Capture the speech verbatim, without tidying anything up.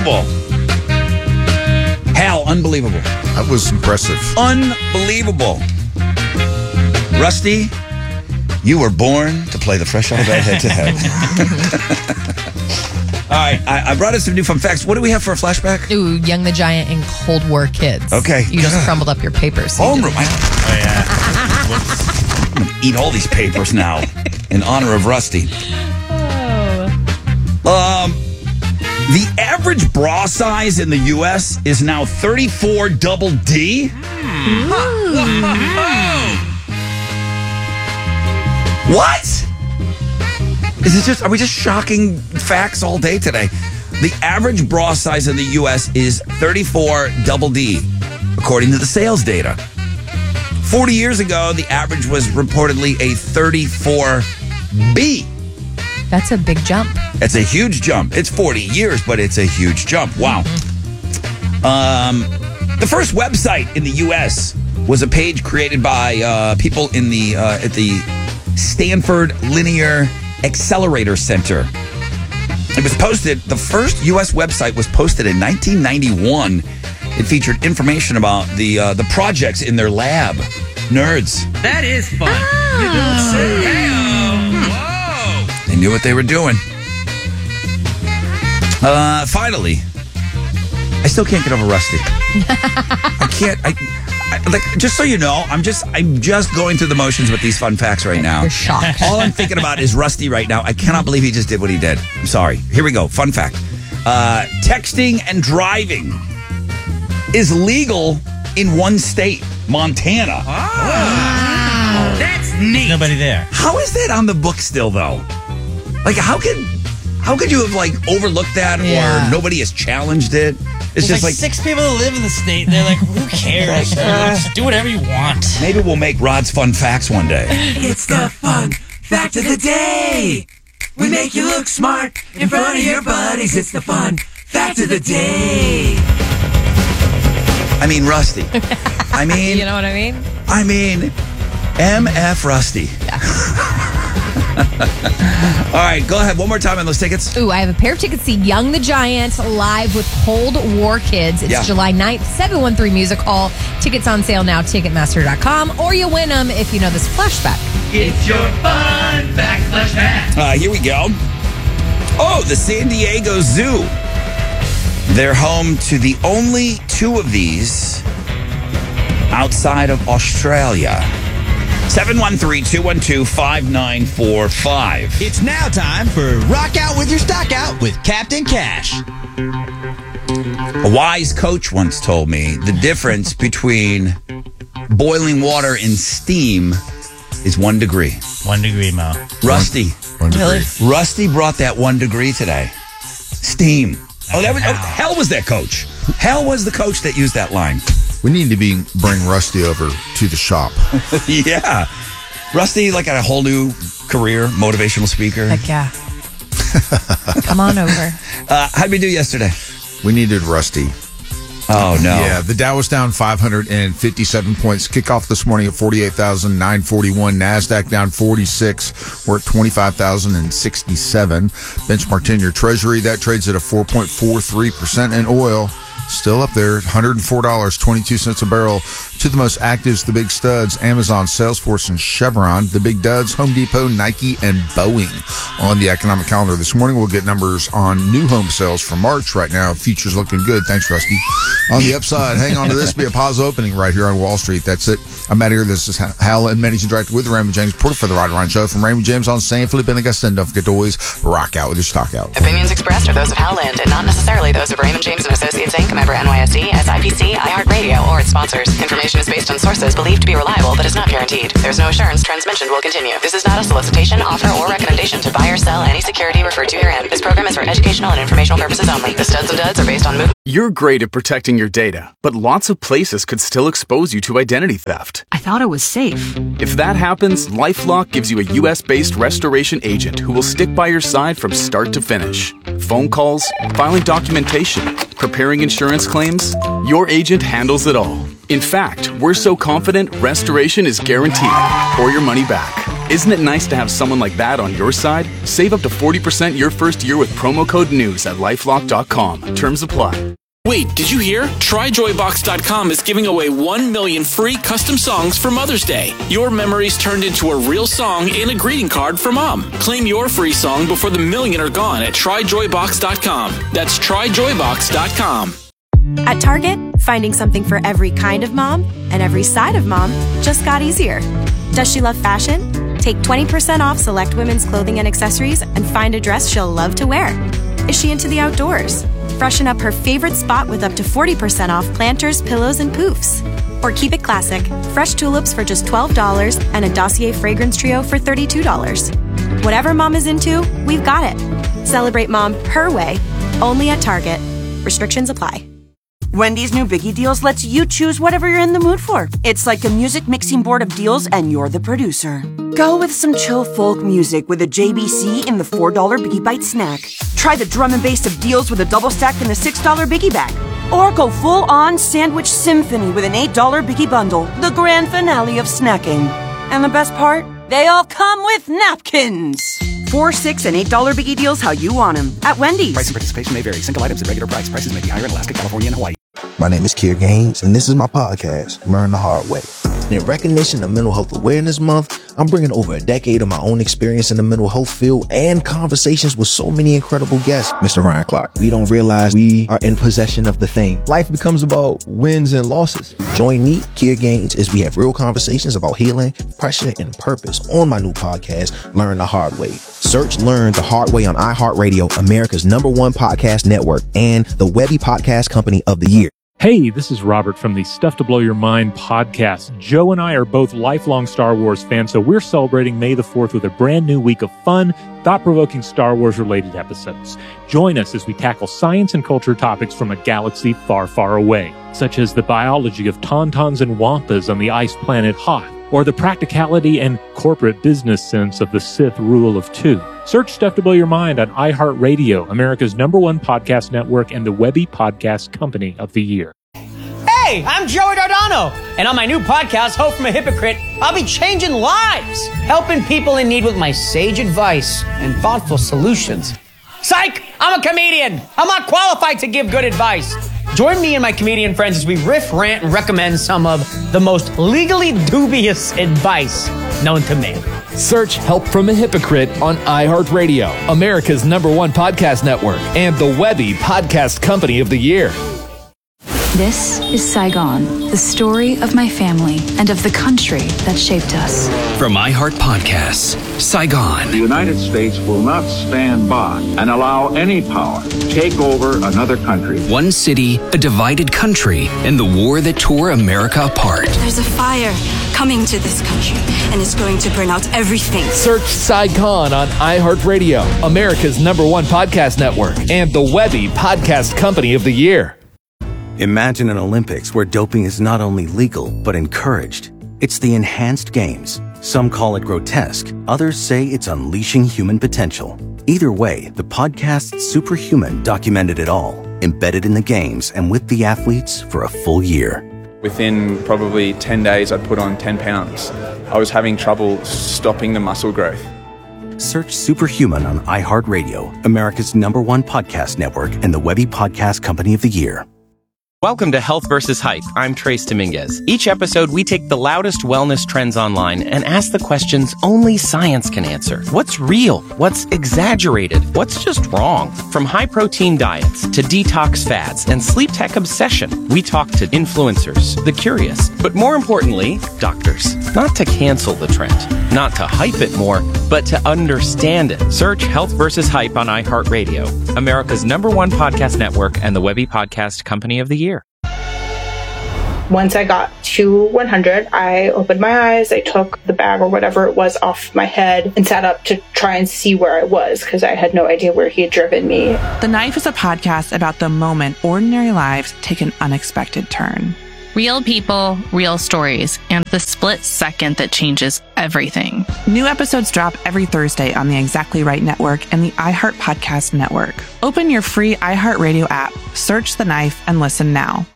Unbelievable. Hal, unbelievable. That was impressive. Unbelievable. Rusty, you were born to play the fresh out of bed head to head. All right, I, I brought us some new fun facts. What do we have for a flashback? Ooh, Young the Giant and Cold War Kids. Okay. You just crumbled up your papers. So Homeroom. Oh, yeah. I'm going to eat all these papers now in honor of Rusty. Oh. Um, the average bra size in the U S is now thirty-four double D. What? Is it just, are we just shocking facts all day today? The average bra size in the U S is thirty-four double D, according to the sales data. forty years ago, the average was reportedly a thirty-four B. That's a big jump. It's a huge jump. It's forty years, but it's a huge jump. Wow. Um, the first website in the U S was a page created by uh, people in the uh, at the Stanford Linear Accelerator Center. It was posted, the first U S website was posted in nineteen ninety-one. It featured information about the uh, the projects in their lab. Nerds. That is fun. You don't say. Hey-o. Whoa. They knew what they were doing. Uh, finally, I still can't get over Rusty. I can't. I, I like. Just so you know, I'm just. I'm just going through the motions with these fun facts right now. You're shocked. All I'm thinking about is Rusty right now. I cannot believe he just did what he did. I'm sorry. Here we go. Fun fact: uh, texting and driving is legal in one state, Montana. Oh. Wow. That's neat. Nobody there. How is that on the book still, though? Like, how could how could you have like overlooked that, Yeah. or nobody has challenged it? It's There's just like, like, six people that live in the state. They're like, who cares? Just do whatever you want. maybe we'll make Rod's fun facts one day. It's the fun fact of the day. We make you look smart in front of your buddies. It's the fun fact of the day. I mean, Rusty. I mean, You know what I mean? I mean, M F Rusty. All right, go ahead. One more time on those tickets. Ooh, I have a pair of tickets to see Young the Giant live with Cold War Kids. It's Yeah. July ninth, seven one three Music Hall. Tickets on sale now, Ticketmaster dot com, or you win them if you know this flashback. It's your fun fact flashback. Uh, here we go. Oh, the San Diego Zoo. They're home to the only two of these outside of Australia. seven one three, two one two, five nine four five. It's now time for Rock Out with Your Stock Out with Captain Cash. A wise coach once told me the difference between boiling water and steam is one degree. One degree, Mo. Rusty. One degree. Rusty brought that one degree today. Steam. Oh, that was oh, Hell was that coach. Hell was the coach that used that line. We need to be bring Rusty over to the shop. Yeah. Rusty, like, got a whole new career, motivational speaker. Heck yeah. Come on over. Uh, how'd we do yesterday? We needed Rusty. Oh, no. Yeah, the Dow was down five hundred fifty-seven points. Kickoff this morning at forty-eight thousand nine hundred forty-one. NASDAQ down forty-six. We're at twenty-five thousand sixty-seven. Benchmark ten-year Treasury, that trades at a four point four three percent. And oil, still up there, one hundred four dollars and twenty-two cents a barrel. To the most actives, the big studs, Amazon, Salesforce, and Chevron. The big duds, Home Depot, Nike, and Boeing. On the economic calendar this morning, we'll get numbers on new home sales for March. Right now, futures looking good. Thanks, Rusty. On the upside, hang on to this. Be a positive opening right here on Wall Street. That's it. I'm Matt here. This is Hal and Managing Director with Raymond James, reporter for the Rod Ryan Show from Raymond James on San Felipe and Augusta. And don't forget to always rock out with your stock out. Opinions expressed are those of Hal Lind and not necessarily those of Raymond James and Associates Incorporated, member N Y S E, S I P C, iHeartRadio, or its sponsors. Information is based on sources believed to be reliable but is not guaranteed. There's no assurance trends mentioned will continue. This is not a solicitation, offer, or recommendation to buy or sell any security referred to herein. This program is for educational and informational purposes only. The studs and duds are based on movement. You're great at protecting your data, but lots of places could still expose you to identity theft. I thought it was safe. If that happens, LifeLock gives you a U S-based restoration agent who will stick by your side from start to finish. Phone calls, filing documentation, preparing insurance claims, your agent handles it all. In fact, we're so confident restoration is guaranteed or your money back. Isn't it nice to have someone like that on your side? Save up to forty percent your first year with promo code NEWS at lifelock dot com. Terms apply. Wait, did you hear? Try joy box dot com is giving away one million free custom songs for Mother's Day. Your memories turned into a real song and a greeting card for Mom. Claim your free song before the million are gone at try joy box dot com. That's try joy box dot com. At Target, finding something for every kind of mom and every side of mom just got easier. Does she love fashion? Take twenty percent off select women's clothing and accessories and find a dress she'll love to wear. Is she into the outdoors? Freshen up her favorite spot with up to forty percent off planters, pillows, and poofs. Or keep it classic. Fresh tulips for just twelve dollars and a Dossier fragrance trio for thirty-two dollars. Whatever mom is into, we've got it. Celebrate mom her way, only at Target. Restrictions apply. Wendy's new Biggie Deals lets you choose whatever you're in the mood for. It's like a music mixing board of deals and you're the producer. Go with some chill folk music with a J B C in the four dollar Biggie Bite snack. Try the drum and bass of deals with a double stack in the six dollar Biggie bag. Or go full-on sandwich symphony with an eight dollar Biggie bundle, the grand finale of snacking. And the best part? They all come with napkins. Four, six, and eight dollar Biggie Deals how you want them at Wendy's. Price and participation may vary. Single items at regular price. Prices may be higher in Alaska, California, and Hawaii. My name is Kier Gaines, and this is my podcast, Learn the Hard Way. In recognition of Mental Health Awareness Month, I'm bringing over a decade of my own experience in the mental health field and conversations with so many incredible guests. Mister Ryan Clark, we don't realize we are in possession of the thing. Life becomes about wins and losses. Join me, Kier Gaines, as we have real conversations about healing, pressure, and purpose on my new podcast, Learn the Hard Way. Search Learn the Hard Way on iHeartRadio, America's number one podcast network, and the Webby Podcast Company of the Year. Hey, this is Robert from the Stuff to Blow Your Mind podcast. Joe and I are both lifelong Star Wars fans, so we're celebrating May the fourth with a brand new week of fun, thought-provoking Star Wars-related episodes. Join us as we tackle science and culture topics from a galaxy far, far away, such as the biology of tauntauns and wampas on the ice planet Hoth, or the practicality and corporate business sense of the Sith rule of two. Search Stuff to Blow Your Mind on iHeartRadio, America's number one podcast network, and the Webby Podcast Company of the Year. Hey, I'm Joey Dardano, and on my new podcast, Hope from a Hypocrite, I'll be changing lives, helping people in need with my sage advice and thoughtful solutions. Psych! I'm a comedian. I'm not qualified to give good advice. Join me and my comedian friends as we riff, rant, and recommend some of the most legally dubious advice known to man. Search Help from a Hypocrite on iHeartRadio, America's number one podcast network, and the Webby Podcast Company of the Year. This is Saigon, the story of my family and of the country that shaped us. From iHeart Podcasts, Saigon. The United States will not stand by and allow any power to take over another country. One city, a divided country, and the war that tore America apart. There's a fire coming to this country, and it's going to burn out everything. Search Saigon on iHeartRadio, America's number one podcast network, and the Webby Podcast Company of the Year. Imagine an Olympics where doping is not only legal, but encouraged. It's the Enhanced Games. Some call it grotesque. Others say it's unleashing human potential. Either way, the podcast Superhuman documented it all, embedded in the games and with the athletes for a full year. Within probably ten days, I'd put on ten pounds. I was having trouble stopping the muscle growth. Search Superhuman on iHeartRadio, America's number one podcast network, and the Webby Podcast Company of the Year. Welcome to Health versus Hype. I'm Trace Dominguez. Each episode, we take the loudest wellness trends online and ask the questions only science can answer. What's real? What's exaggerated? What's just wrong? From high-protein diets to detox fads and sleep tech obsession, we talk to influencers, the curious, but more importantly, doctors. Not to cancel the trend, not to hype it more, but to understand it. Search Health versus Hype on iHeartRadio, America's number one podcast network, and the Webby Podcast Company of the Year. Once I got to one hundred, I opened my eyes, I took the bag or whatever it was off my head and sat up to try and see where I was because I had no idea where he had driven me. The Knife is a podcast about the moment ordinary lives take an unexpected turn. Real people, real stories, and the split second that changes everything. New episodes drop every Thursday on the Exactly Right Network and the iHeart Podcast Network. Open your free iHeartRadio app, search The Knife, and listen now.